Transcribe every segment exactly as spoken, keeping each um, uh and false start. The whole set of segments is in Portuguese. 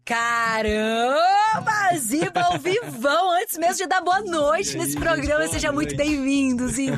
Caramba, Ziba ao vivão, antes mesmo de dar boa noite aí, nesse programa. boa Seja noite. muito bem-vindo, Ziba.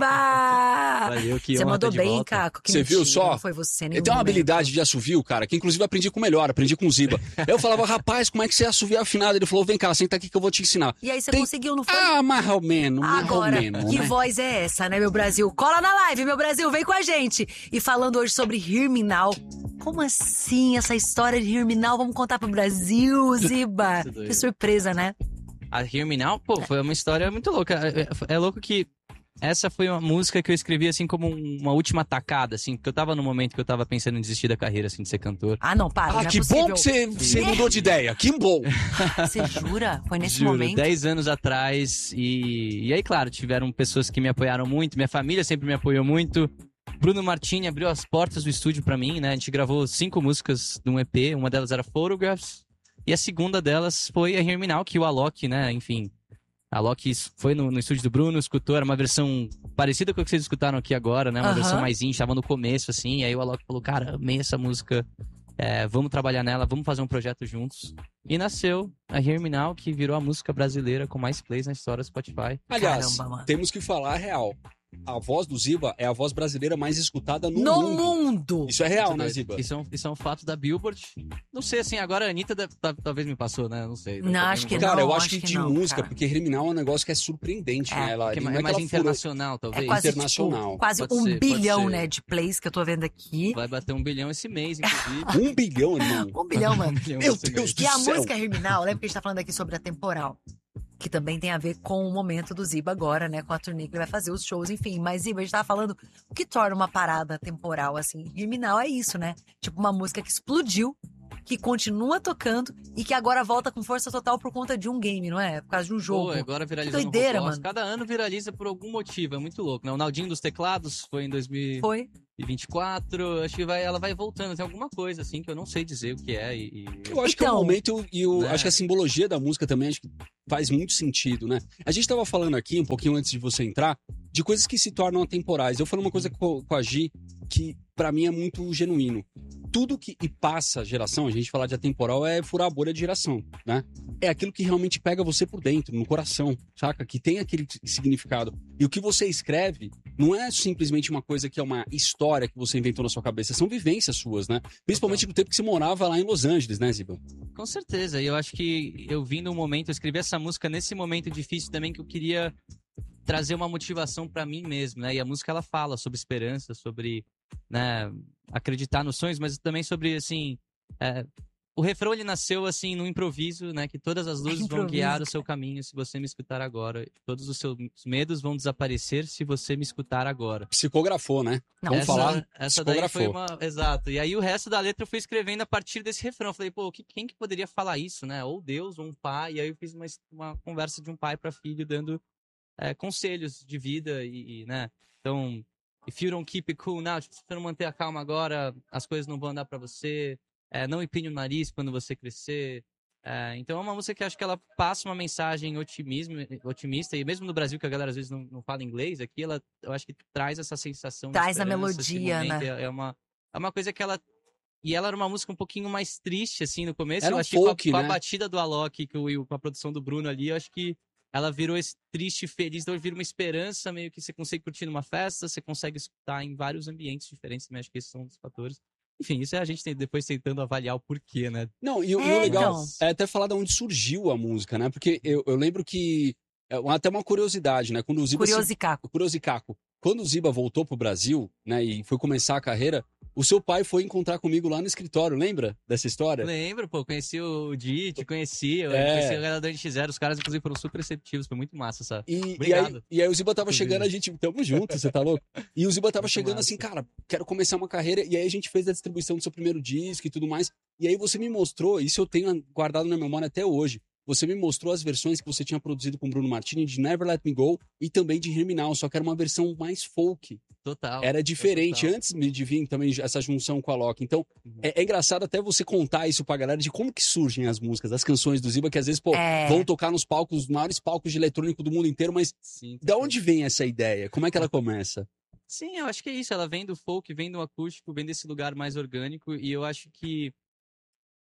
Valeu, que Você honra mandou tá de bem, volta. Caco. Que Você mentira, viu só? Não foi você, Ele nenhum tem uma momento. habilidade de assovio, cara, que inclusive eu aprendi com o melhor, aprendi com o Ziba. Eu falava, rapaz, como é que você assovia afinado? Ele falou, vem cá, senta aqui que eu vou te ensinar. E aí você Tem- conseguiu, não foi? Ah, mais ou menos, mais ou Agora, menos, que né? voz é essa, né, meu Brasil? Cola na live, meu Brasil, vem com a gente. E falando hoje sobre Hear Me Now. Como assim essa história de Hear Me Now? Vamos contar pro Brasil, Ziba. Muito doido. Que surpresa, né? A Hear Me Now, pô, foi uma história muito louca. É, é louco que essa foi uma música que eu escrevi, assim, como uma última tacada, assim, porque eu tava no momento que eu tava pensando em desistir da carreira, assim, de ser cantor. Ah, não, para, Ah, não é que possível. bom que você, você mudou de ideia, que bom. Você jura? Foi nesse Juro, momento? dez anos atrás. E, e aí, claro, tiveram pessoas que me apoiaram muito, minha família sempre me apoiou muito. Bruno Martini abriu as portas do estúdio pra mim, né? A gente gravou cinco músicas de um E P, uma delas era Photographs, e a segunda delas foi a Hear Me Now, que o Alok, né, enfim... A Alok foi no, no estúdio do Bruno, escutou, era uma versão parecida com a que vocês escutaram aqui agora, né? Uma Aham. versão mais íntima, tava no começo, assim, e aí o Alok falou, cara, amei essa música, é, vamos trabalhar nela, vamos fazer um projeto juntos. E nasceu a Hear Me Now, que virou a música brasileira com mais plays na história do Spotify. Aliás, Caramba, mano. temos que falar a real. A voz do Ziba é a voz brasileira mais escutada no, No mundo. mundo! Isso é real, Muito né, doido. Ziba? Isso é, um, isso é um fato da Billboard. Não sei, assim, agora a Anitta deve- tá- talvez me passou, né? Não sei. Não, Também acho que vou- não. Cara, eu acho, acho que, que de não, música, cara. porque Criminal é um negócio que é surpreendente, É, né? Ela, Que é não mais, é mais que ela furou- internacional, talvez. É quase, internacional. tipo, quase Pode um ser, pode bilhão, ser. né, de plays que eu tô vendo aqui. Vai bater um bilhão esse mês, inclusive. Um bilhão, irmão. Um bilhão, mano. Um bilhão Meu esse Deus mês. do E a céu. música Herminal, lembra que a gente tá falando aqui sobre a temporal? Que também tem a ver com o momento do Ziba agora, né? Com a turnê que ele vai fazer, os shows, enfim. Mas, Ziba, a gente tava falando o que torna uma parada temporal, assim. Herminal é isso, né? Tipo, uma música que explodiu, que continua tocando e que agora volta com força total por conta de um game, não é? Por causa de um jogo. Pô, agora viralizou Que no doideira, Roblox. mano. Cada ano viraliza por algum motivo, é muito louco, né? O Naldinho dos Teclados foi em dois mil Foi. e vinte e quatro, acho que vai, ela vai voltando, tem alguma coisa assim que eu não sei dizer o que é e... e- Eu acho que é Então, o momento e eu né? acho que a simbologia da música também acho que faz muito sentido, né? A gente tava falando aqui, um pouquinho antes de você entrar, de coisas que se tornam atemporais. Eu falei uma coisa com, com a Gi que pra mim é muito genuíno. Tudo que e passa a geração, a gente falar de atemporal é furar a bolha de geração, né? É aquilo que realmente pega você por dentro, no coração, saca? Que tem aquele significado. E o que você escreve não é simplesmente uma coisa que é uma história que você inventou na sua cabeça, são vivências suas, né? Principalmente no tempo que você morava lá em Los Angeles, né, Ziba? Com certeza, e eu acho que eu vim num momento, eu escrevi essa música nesse momento difícil também que eu queria trazer uma motivação pra mim mesmo, né? E a música ela fala sobre esperança, sobre, né, acreditar nos sonhos, mas também sobre, assim, é, o refrão ele nasceu assim no improviso, né? Que todas as luzes vão improviso, guiar o seu caminho se você me escutar agora. Todos os seus medos vão desaparecer se você me escutar agora. Psicografou, né? Não, Vamos essa, falar? essa daí foi Psicografou. uma. Exato. E aí o resto da letra eu fui escrevendo a partir desse refrão. Eu falei, pô, que- quem que poderia falar isso, né? Ou Deus, ou um pai. E aí eu fiz uma, uma conversa de um pai para filho, dando é, conselhos de vida e, e, né? Então, if you don't keep it cool now, tipo, se você não manter a calma agora, as coisas não vão andar para você. É, não empine o nariz quando você crescer. É, então é uma música que acho que ela passa uma mensagem otimismo, otimista, e mesmo no Brasil, que a galera às vezes não, não fala inglês, aqui ela, eu acho que traz essa sensação Traz de a esperança, esse melodia, momento, né? É, é uma, é uma coisa que ela... E ela era uma música um pouquinho mais triste, assim, no começo. Era eu um acho folk, que com a, com né? a batida do Alok com, e com a produção do Bruno ali, eu acho que ela virou esse triste e feliz, então vira uma esperança, meio que você consegue curtir numa festa, você consegue escutar em vários ambientes diferentes, também acho que esses são um dos fatores. Enfim, isso é a gente tem, depois tentando avaliar o porquê, né? Não, e, o- e É, o legal então. é até falar de onde surgiu a música, né? Porque eu, eu lembro que. É até uma curiosidade, né? Quando o Ziba. se- Curiosicaco. Curiosicaco. Quando o Ziba voltou pro Brasil, né? E foi começar a carreira, o seu pai foi encontrar comigo lá no escritório, lembra dessa história? Lembro, pô, conheci o Di, te conheci, eu É. conheci a galera do N X zero, os caras inclusive foram super receptivos, foi muito massa, sabe? E, e, aí, Obrigado. e aí o Ziba tava Inclusive. chegando, a gente. Tamo junto, você tá louco? E o Ziba tava Muito chegando massa. assim, cara, quero começar uma carreira. E aí a gente fez a distribuição do seu primeiro disco e tudo mais. E aí você me mostrou, isso eu tenho guardado na memória até hoje. Você me mostrou as versões que você tinha produzido com o Bruno Martini de Never Let Me Go e também de Hear Me Now, só que era uma versão mais folk. Total. Era diferente, total. antes de vir também essa junção com a Loki. Então, é, é engraçado até você contar isso pra galera de como que surgem as músicas, as canções do Ziba, que às vezes, pô, É. vão tocar nos palcos, os maiores palcos de eletrônico do mundo inteiro, mas Sim, da onde vem essa ideia? Como é que ela começa? Sim, eu acho que é isso. Ela vem do folk, vem do acústico, vem desse lugar mais orgânico. E eu acho que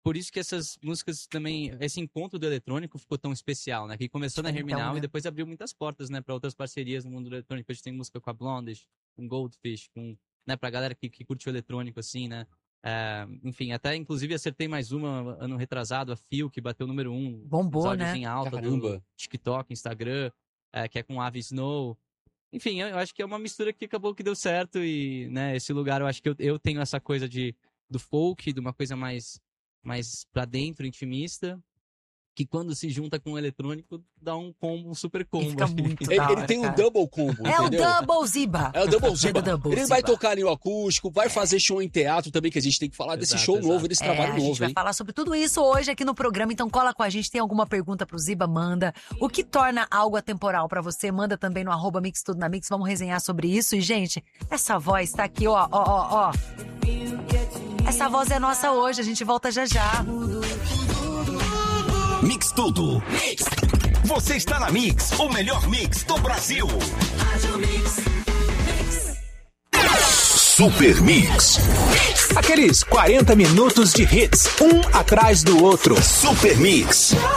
por isso que essas músicas também, esse encontro do eletrônico ficou tão especial, né? Que começou na Herminal então, né? e depois abriu muitas portas, né? Pra outras parcerias no mundo do eletrônico. A gente tem música com a Blondish, com Goldfish, com, né? Pra galera que, que curte o eletrônico, assim, né? É, enfim, até inclusive acertei mais uma ano retrasado, a Feel, que bateu o número um. Bombou, né? Em alta Caramba. do TikTok, Instagram, é, que é com Ave Snow. Enfim, eu, eu acho que é uma mistura que acabou que deu certo e, né, esse lugar eu acho que eu, eu tenho essa coisa de, do folk, de uma coisa mais, mais pra dentro, intimista, que quando se junta com o eletrônico, dá um combo, um super combo. E fica muito Ele, da ele hora, tem um cara. double combo, É entendeu? o Double Ziba. É o Double Ziba. Double Ele Ziba. vai tocar em o acústico, vai fazer show em teatro também, que a gente tem que falar desse Exato, show exato. novo, desse É, trabalho a gente novo, vai hein? falar sobre tudo isso hoje aqui no programa, então cola com a gente. Tem alguma pergunta pro Ziba? Manda. O que torna algo atemporal pra você? Manda também no arroba Mix Tudo na Mix. Vamos resenhar sobre isso. E, gente, essa voz tá aqui, ó, ó, ó, ó. Essa voz é nossa hoje. A gente volta já já. Mix Tudo. Você está na Mix, o melhor mix do Brasil. Super Mix. Aqueles quarenta minutos de hits, um atrás do outro. Super Mix.